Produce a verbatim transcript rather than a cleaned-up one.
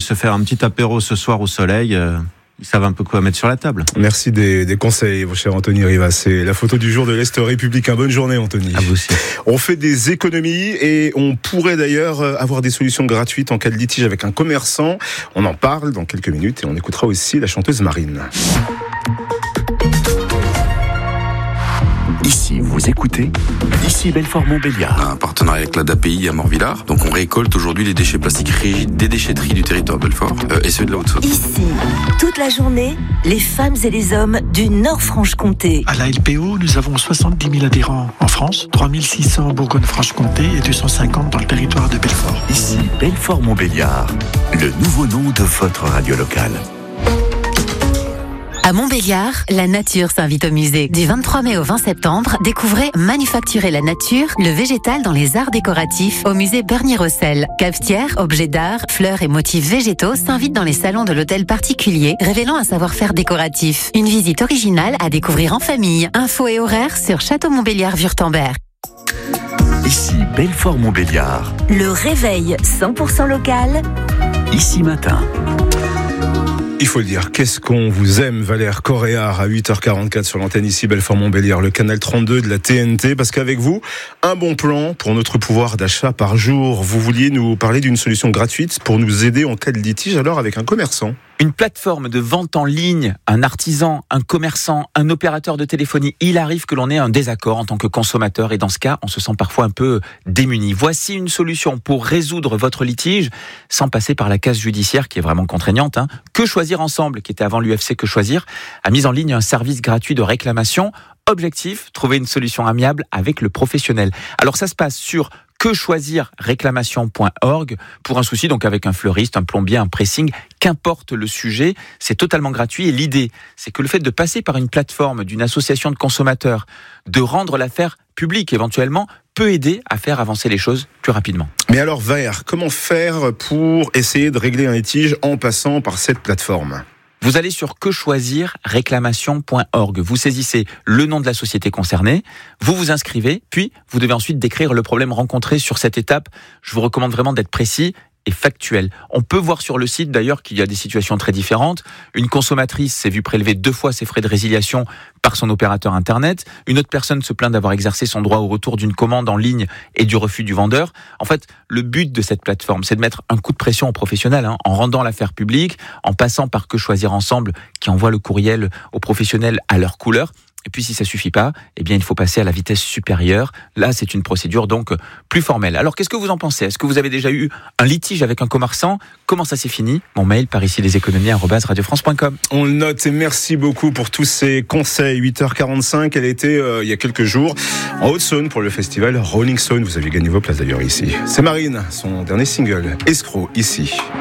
se faire un petit apéro ce soir au soleil, euh, ils savent un peu quoi mettre sur la table. Merci des, des conseils, mon cher Anthony Rivas. C'est la photo du jour de l'Est républicain. Bonne journée, Anthony. À vous aussi. On fait des économies et on pourrait d'ailleurs avoir des solutions gratuites en cas de litige avec un commerçant. On en parle dans quelques minutes et on écoutera aussi la chanteuse Marine. Ici, vous écoutez Ici Belfort-Montbéliard. Un partenariat avec l'A D A P I à Morvillard. Donc on récolte aujourd'hui les déchets plastiques rigides des déchetteries du territoire de Belfort euh, et ceux de la Haute-Saône. Ici, toute la journée, les femmes et les hommes du Nord-Franche-Comté. À la L P O, nous avons soixante-dix mille adhérents en France, trois mille six cents en Bourgogne-Franche-Comté et deux cent cinquante dans le territoire de Belfort. Ici Belfort-Montbéliard, le nouveau nom de votre radio locale. À Montbéliard, la nature s'invite au musée. Du vingt-trois mai au vingt septembre, découvrez Manufacturer la nature, le végétal dans les arts décoratifs au musée Bernier-Rossel. Cafetières, objets d'art, fleurs et motifs végétaux s'invitent dans les salons de l'hôtel particulier, révélant un savoir-faire décoratif. Une visite originale à découvrir en famille. Infos et horaires sur Château-Montbéliard-Wurtemberg. Ici Belfort-Montbéliard. Le réveil cent pour cent local. Ici matin. Il faut le dire, qu'est-ce qu'on vous aime, Valère Coréard, à huit heures quarante-quatre sur l'antenne ici, Belfort-Montbéliard, le canal trente-deux de la T N T, parce qu'avec vous, un bon plan pour notre pouvoir d'achat par jour. Vous vouliez nous parler d'une solution gratuite pour nous aider en cas de litige, alors avec un commerçant. Une plateforme de vente en ligne, un artisan, un commerçant, un opérateur de téléphonie, il arrive que l'on ait un désaccord en tant que consommateur et dans ce cas, on se sent parfois un peu démuni. Voici une solution pour résoudre votre litige sans passer par la case judiciaire qui est vraiment contraignante. Hein. Que choisir ensemble, qui était avant l'U F C Que choisir, a mis en ligne un service gratuit de réclamation. Objectif, trouver une solution amiable avec le professionnel. Alors ça se passe sur que choisir réclamation point org pour un souci, donc avec un fleuriste, un plombier, un pressing, qu'importe le sujet, c'est totalement gratuit et l'idée, c'est que le fait de passer par une plateforme d'une association de consommateurs, de rendre l'affaire publique éventuellement, peut aider à faire avancer les choses plus rapidement. Mais alors Valère, comment faire pour essayer de régler un litige en passant par cette plateforme ? Vous allez sur que choisir réclamation point org. Vous saisissez le nom de la société concernée, vous vous inscrivez, puis vous devez ensuite décrire le problème rencontré sur cette étape. Je vous recommande vraiment d'être précis et factuel. On peut voir sur le site d'ailleurs qu'il y a des situations très différentes. Une consommatrice s'est vue prélever deux fois ses frais de résiliation par son opérateur internet. Une autre personne se plaint d'avoir exercé son droit au retour d'une commande en ligne et du refus du vendeur. En fait, le but de cette plateforme, c'est de mettre un coup de pression aux professionnels, hein, en rendant l'affaire publique, en passant par Que choisir ensemble, qui envoie le courriel aux professionnels à leur couleur. Et puis si ça suffit pas, eh bien il faut passer à la vitesse supérieure. Là, c'est une procédure donc plus formelle. Alors qu'est-ce que vous en pensez ? Est-ce que vous avez déjà eu un litige avec un commerçant ? Comment ça s'est fini ? Mon mail par ici les économies arobase radio france point com. On le note et merci beaucoup pour tous ces conseils. huit heures quarante-cinq, elle était euh, il y a quelques jours en Haute-Saône pour le festival Rolling Stone. Vous avez gagné vos places d'ailleurs ici. C'est Marine, son dernier single, Escroc, ici.